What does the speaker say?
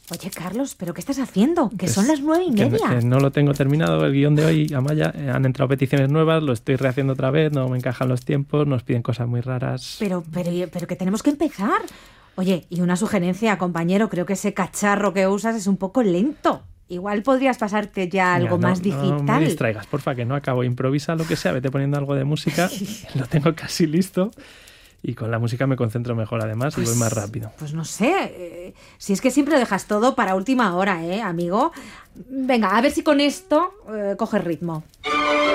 Oye, Carlos, ¿pero qué estás haciendo? Que Pues, son las 9:30. que no lo tengo terminado, el guión de hoy, Amaya. Han entrado peticiones nuevas, lo estoy rehaciendo otra vez, no me encajan los tiempos, nos piden cosas muy raras. Pero que tenemos que empezar. Oye, y una sugerencia, compañero, creo que ese cacharro que usas es un poco lento. Igual podrías pasarte ya algo Mira, más digital. No me distraigas, porfa, que no acabo. Improvisa lo que sea, vete poniendo algo de música. Lo tengo casi listo. Y con la música me concentro mejor, además, y voy más rápido. Pues no sé. Si es que siempre dejas todo para última hora, amigo. Venga, a ver si con esto coges ritmo.